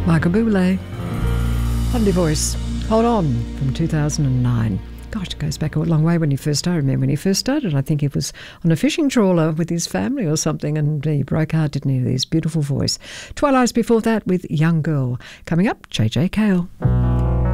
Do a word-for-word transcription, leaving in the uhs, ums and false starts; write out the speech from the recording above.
Michael Bublé. Lovely voice. Hold On from two thousand nine. Gosh, it goes back a long way when he first started. I remember when he first started, I think he was on a fishing trawler with his family or something, and he broke out, didn't he, with his beautiful voice. Twilights before that with Young Girl. Coming up, J J Cale.